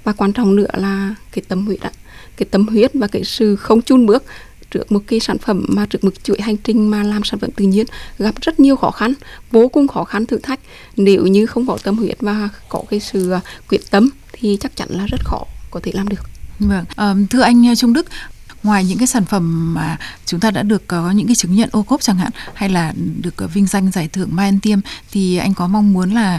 Và quan trọng nữa là cái tâm huyết ạ, cái tâm huyết và cái sự không chùn bước trước một cái sản phẩm mà trước một chuỗi hành trình mà làm sản phẩm tự nhiên gặp rất nhiều khó khăn, vô cùng khó khăn thử thách. Nếu như không có tâm huyết và có cái sự quyết tâm thì chắc chắn là rất khó có thể làm được. Vâng, thưa anh Trung Đức, ngoài những cái sản phẩm mà chúng ta đã được có những cái chứng nhận ô cốp chẳng hạn, hay là được vinh danh giải thưởng Mai Anh Tiêm, thì anh có mong muốn là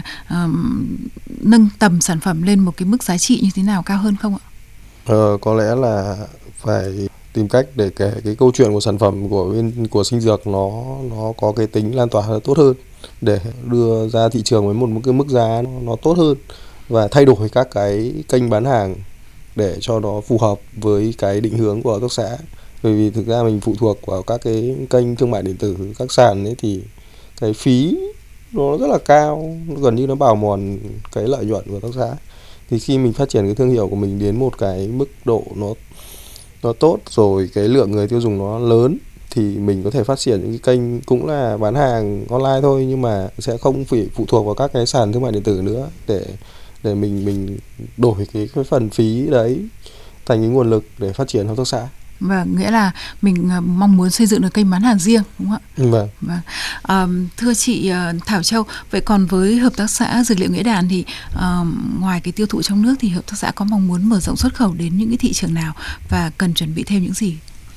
nâng tầm sản phẩm lên một cái mức giá trị như thế nào cao hơn không ạ? Có lẽ là phải tìm cách để kể cái câu chuyện của sản phẩm của Sinh Dược nó có cái tính lan tỏa tốt hơn, để đưa ra thị trường với một cái mức giá nó tốt hơn và thay đổi các cái kênh bán hàng để cho nó phù hợp với cái định hướng của hợp tác xã. Bởi vì thực ra mình phụ thuộc vào các cái kênh thương mại điện tử, các sàn ấy, thì cái phí nó rất là cao, gần như nó bào mòn cái lợi nhuận của hợp tác xã. Thì khi mình phát triển cái thương hiệu của mình đến một cái mức độ nó tốt rồi, cái lượng người tiêu dùng nó lớn, thì mình có thể phát triển những cái kênh cũng là bán hàng online thôi, nhưng mà sẽ không phải phụ thuộc vào các cái sàn thương mại điện tử nữa, để mình đổi cái phần phí đấy thành cái nguồn lực để phát triển hợp tác xã. Vâng, nghĩa là mình mong muốn xây dựng được kênh bán hàng riêng, đúng không ạ? Vâng. Thưa chị Thảo Châu, vậy còn với hợp tác xã Dược liệu Nghĩa Đàn thì ngoài cái tiêu thụ trong nước thì hợp tác xã có mong muốn mở rộng xuất khẩu đến những cái thị trường nào và cần chuẩn bị thêm những gì?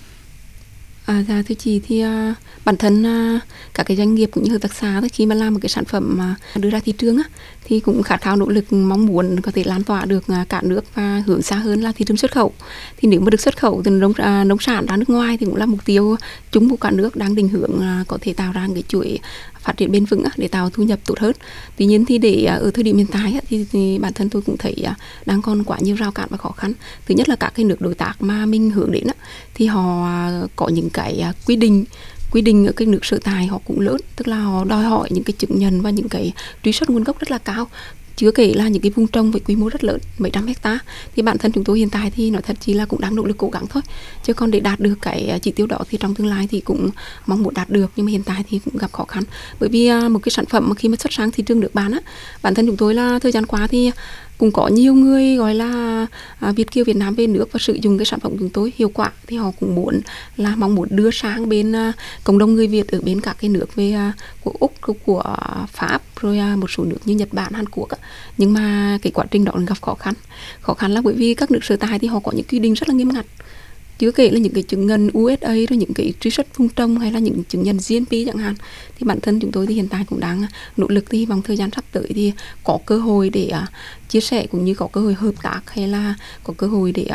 Dạ thưa chị, thì bản thân các cái doanh nghiệp cũng như hợp tác xã khi mà làm một cái sản phẩm mà đưa ra thị trường thì cũng khát khao nỗ lực mong muốn có thể lan tỏa được cả nước và hướng xa hơn là thị trường xuất khẩu. Thì nếu mà được xuất khẩu từ nông sản ra nước ngoài thì cũng là mục tiêu chung của cả nước, đang định hướng có thể tạo ra cái chuỗi phát triển bền vững để tạo thu nhập tốt hơn. Tuy nhiên thì để ở thời điểm hiện tại thì bản thân tôi cũng thấy đang còn quá nhiều rào cản và khó khăn. Thứ nhất là các cái nước đối tác mà mình hướng đến thì họ có những cái quy định ở cái nước sở tại họ cũng lớn, tức là họ đòi hỏi những cái chứng nhận và những cái truy xuất nguồn gốc rất là cao. Chưa kể là những cái vùng trồng với quy mô rất lớn, mấy trăm hectare. Thì bản thân chúng tôi hiện tại thì nói thật chỉ là cũng đang nỗ lực cố gắng thôi. Chứ còn để đạt được cái chỉ tiêu đó thì trong tương lai thì cũng mong muốn đạt được, nhưng mà hiện tại thì cũng gặp khó khăn. Bởi vì một cái sản phẩm mà khi mà xuất sang thị trường nước bán bản thân chúng tôi là thời gian qua thì cũng có nhiều người gọi là Việt kiều Việt Nam về nước và sử dụng cái sản phẩm của chúng tôi hiệu quả, thì họ cũng mong muốn đưa sang bên cộng đồng người Việt ở bên các cái nước về của Úc, của Pháp, rồi một số nước như Nhật Bản, Hàn Quốc nhưng mà cái quá trình đó gặp khó khăn là bởi vì các nước sở tại thì họ có những quy định rất là nghiêm ngặt, chưa kể là những cái chứng nhận USA, rồi những cái truy xuất vùng trồng hay là những chứng nhận GMP chẳng hạn. Thì bản thân chúng tôi thì hiện tại cũng đang nỗ lực, thì vòng thời gian sắp tới thì có cơ hội để chia sẻ cũng như có cơ hội hợp tác, hay là có cơ hội để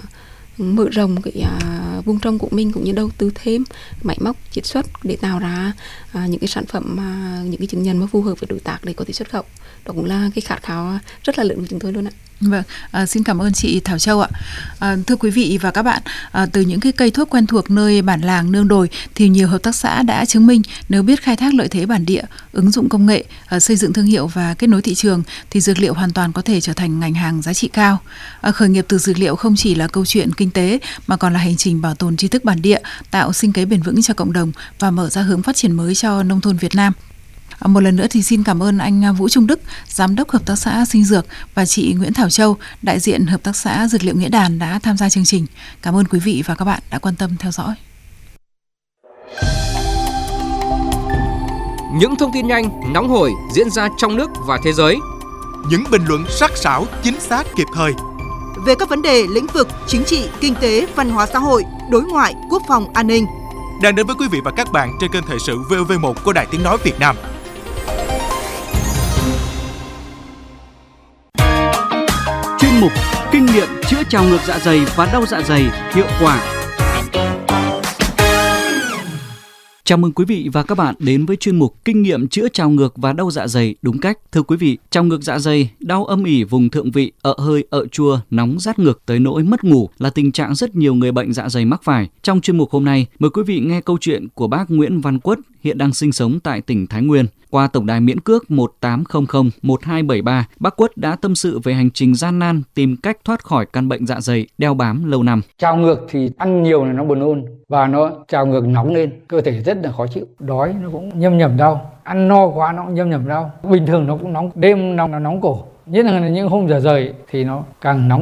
mở rộng cái vùng trồng của mình, cũng như đầu tư thêm máy móc chiết xuất để tạo ra những cái sản phẩm những cái chứng nhận mà phù hợp với đối tác để có thể xuất khẩu. Đó cũng là cái khát khao rất là lớn của chúng tôi luôn ạ. Vâng, xin cảm ơn chị Thảo Châu ạ. Thưa quý vị và các bạn, từ những cái cây thuốc quen thuộc nơi bản làng nương đồi thì nhiều hợp tác xã đã chứng minh nếu biết khai thác lợi thế bản địa, ứng dụng công nghệ, xây dựng thương hiệu và kết nối thị trường thì dược liệu hoàn toàn có thể trở thành ngành hàng giá trị cao. Khởi nghiệp từ dược liệu không chỉ là câu chuyện kinh tế mà còn là hành trình bảo tồn tri thức bản địa, tạo sinh kế bền vững cho cộng đồng và mở ra hướng phát triển mới cho nông thôn Việt Nam. Một lần nữa thì xin cảm ơn anh Vũ Trung Đức, Giám đốc Hợp tác xã Sinh Dược, và chị Nguyễn Thảo Châu, đại diện Hợp tác xã Dược liệu Nghĩa Đàn đã tham gia chương trình. Cảm ơn quý vị và các bạn đã quan tâm theo dõi. Những thông tin nhanh, nóng hổi diễn ra trong nước và thế giới. Những bình luận sắc sảo, chính xác, kịp thời. Về các vấn đề lĩnh vực chính trị, kinh tế, văn hóa xã hội, đối ngoại, quốc phòng, an ninh. Đang đến với quý vị và các bạn trên kênh Thời sự VOV1 của Đài Tiếng nói Việt Nam. Chuyên mục Kinh nghiệm chữa trào ngược dạ dày và đau dạ dày hiệu quả. Chào mừng quý vị và các bạn đến với chuyên mục Kinh nghiệm chữa trào ngược và đau dạ dày đúng cách. Thưa quý vị, trào ngược dạ dày, đau âm ỉ vùng thượng vị, ợ hơi, ợ chua, nóng rát ngực tới nỗi mất ngủ là tình trạng rất nhiều người bệnh dạ dày mắc phải. Trong chuyên mục hôm nay, mời quý vị nghe câu chuyện của bác Nguyễn Văn Quất, hiện đang sinh sống tại tỉnh Thái Nguyên. Qua tổng đài miễn cước 1800 1273, bác Quất đã tâm sự về hành trình gian nan tìm cách thoát khỏi căn bệnh dạ dày đeo bám lâu năm. Trào ngược thì ăn nhiều là nó buồn nôn và nó trào ngược nóng lên, cơ thể rất là khó chịu, đói nó cũng nhâm nhầm đau, ăn no quá nó cũng nhâm nhầm đau. Bình thường nó cũng nóng, đêm nó nóng cổ, nhất là những hôm giờ rời thì nó càng nóng.